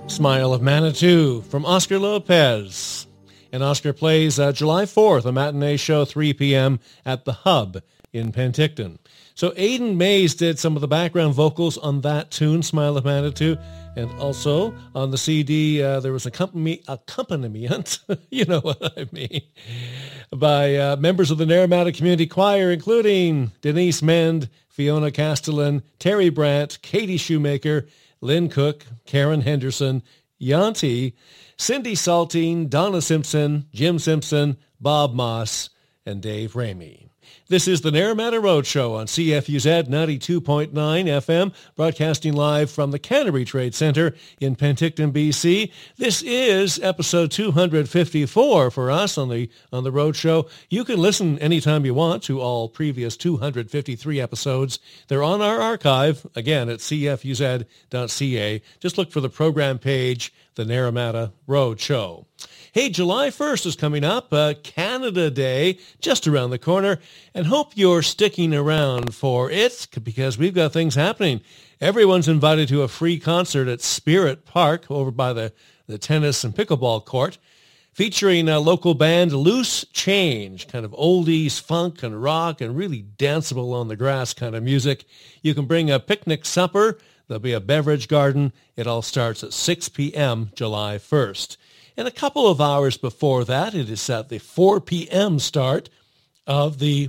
Smile of Manitou from Oscar Lopez. And Oscar plays July 4th, a matinee show, 3 p.m. at the Hub in Penticton. So Aidan Mays did some of the background vocals on that tune, Smile of Manitou. And also on the CD, there was accompaniment, you know what I mean, by members of the Naramata Community Choir, including Denise Mend, Fiona Castellan, Terry Brandt, Katie Shoemaker, Lynn Cook, Karen Henderson, Yanti, Cindy Saltine, Donna Simpson, Jim Simpson, Bob Moss, and Dave Ramey. This is the Naramata Roadshow on CFUZ 92.9 FM, broadcasting live from the Canterbury Trade Center in Penticton, BC. This is episode 254 for us on the Roadshow. You can listen anytime you want to all previous 253 episodes. They're on our archive, again, at cfuz.ca. Just look for the program page, the Naramata Roadshow. Hey, July 1st is coming up, Canada Day, just around the corner, and hope you're sticking around for it because we've got things happening. Everyone's invited to a free concert at Spirit Park over by the tennis and pickleball court, featuring a local band Loose Change, kind of oldies, funk and rock, and really danceable on the grass kind of music. You can bring a picnic supper. There'll be a beverage garden. It all starts at 6 p.m. July 1st. And a couple of hours before that, it is at the 4 p.m. start of the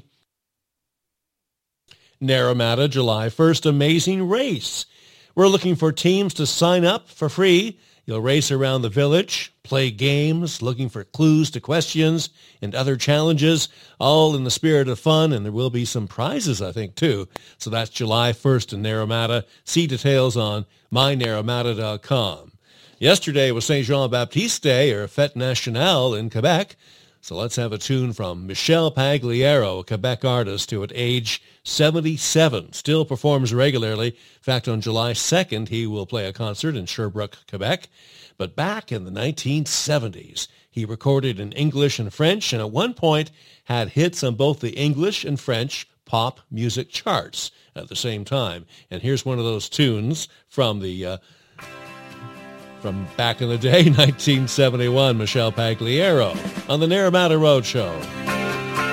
Naramata July 1st Amazing Race. We're looking for teams to sign up for free. You'll race around the village, play games, looking for clues to questions and other challenges, all in the spirit of fun, and there will be some prizes, I think, too. So that's July 1st in Naramata. See details on mynaramata.com. Yesterday was Saint Jean-Baptiste Day, or Fête Nationale in Quebec. So let's have a tune from Michel Pagliaro, a Quebec artist who at age 77 still performs regularly. In fact, on July 2nd, he will play a concert in Sherbrooke, Quebec. But back in the 1970s, he recorded in English and French, and at one point had hits on both the English and French pop music charts at the same time. And here's one of those tunes from back in the day, 1971, Michel Pagliaro, on the Naramata Roadshow.